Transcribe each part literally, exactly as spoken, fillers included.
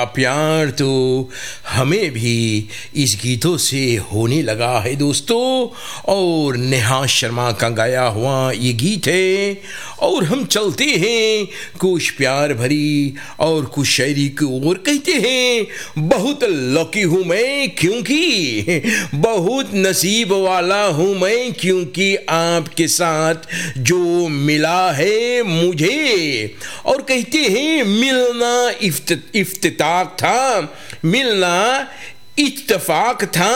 प्यार तो हमें भी इस गीतों से होने लगा है दोस्तों। और नेहा शर्मा का गाया हुआ ये गीत है और हम चलते हैं कुछ प्यार भरी और कुछ शायरी की ओर। कहते हैं बहुत लकी हूँ मैं क्योंकि बहुत नसीब वाला हूँ मैं, क्योंकि आपके साथ जो मिला है मुझे। और कहते हैं मिलना इफ्त इफ्तितार था, मिलना इत्तेफाक था,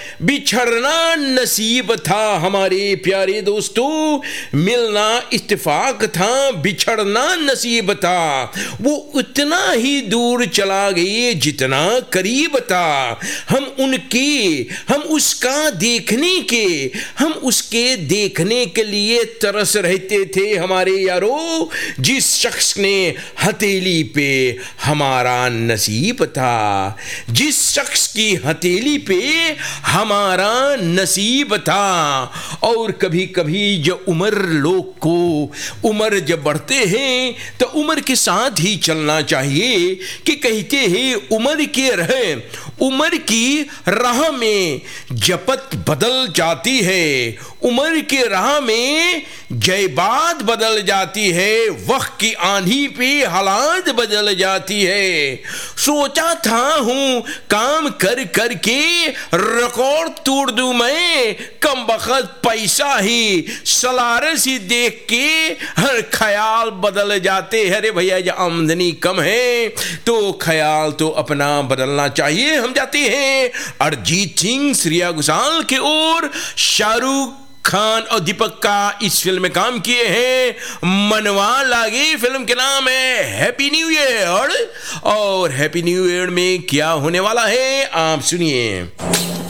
बिछड़ना नसीब था। हमारे प्यारे दोस्तों, मिलना इत्तेफाक था, बिछड़ना नसीब था। वो उतना ही दूर चला गई जितना करीब था। हम उनके हम उसका देखने के हम उसके देखने के लिए तरस रहते थे हमारे यारो, जिस शख्स ने हथेली पे हमारा नसीब था, जिस शख्स की हथेली पे हमारा नसीब था। और कभी कभी जब उम्र लोग को उम्र जब बढ़ते हैं तो उम्र के साथ ही चलना चाहिए। कि कहते हैं उम्र के रहे उम्र की राह में जपत बदल जाती है, उम्र के राह में जयबात बदल जाती है, वक्त की आंधी पे हालात बदल जाती है। सोचा था हूँ काम कर कर के रिकॉर्ड तोड़ दूं मैं, कम बखत पैसा ही सलारस ही देख के हर ख्याल बदल जाते। अरे भैया जब आमदनी कम है तो ख्याल तो अपना बदलना चाहिए। हम जाते हैं अरिजीत सिंह, श्रेया घोषाल के ओर। शाहरुख खान और दीपक का इस फिल्म में काम किए हैं। मनवा लागे फिल्म के नाम है। Happy new year. और हैप्पी न्यू ईयर में क्या होने वाला है आप सुनिए।